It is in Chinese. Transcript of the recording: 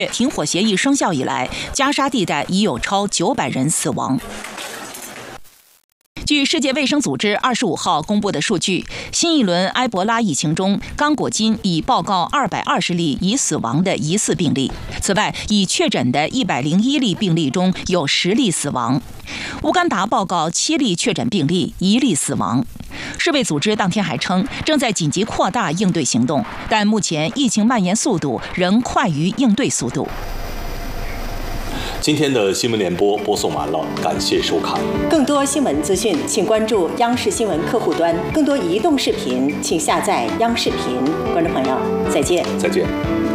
停火协议生效以来，加沙地带已有超900人死亡。据世界卫生组织25号公布的数据，新一轮埃博拉疫情中，刚果金已报告220例已死亡的疑似病例。此外，已确诊的101例病例中有10例死亡。乌干达报告7例确诊病例，1例死亡。世卫组织当天还称，正在紧急扩大应对行动，但目前疫情蔓延速度仍快于应对速度。 今天的新闻联播播送完了，感谢收看。 更多新闻资讯，请关注央视新闻客户端；更多移动视频，请下载央视频。观众朋友，再见。 再见。